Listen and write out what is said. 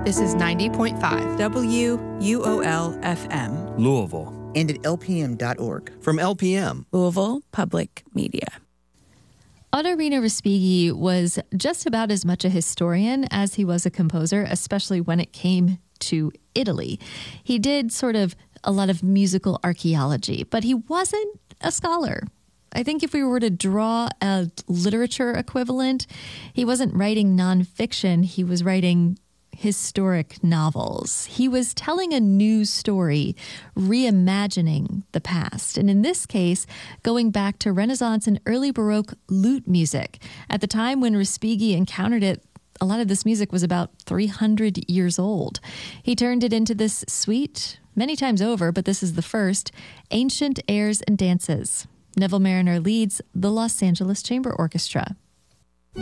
This is 90.5 WUOL-FM. Louisville. And at lpm.org. From LPM. Louisville Public Media. Ottorino Respighi was just about as much a historian as he was a composer, especially when it came to Italy. He did sort of a lot of musical archaeology, but he wasn't a scholar. I think if we were to draw a literature equivalent, he wasn't writing nonfiction, he was writing historic novels. He was telling a new story, reimagining the past. And in this case, going back to Renaissance and early Baroque lute music. At the time when Respighi encountered it, a lot of this music was about 300 years old. He turned it into this suite many times over, but this is the first, Ancient Airs and Dances. Neville Marriner leads the Los Angeles Chamber Orchestra.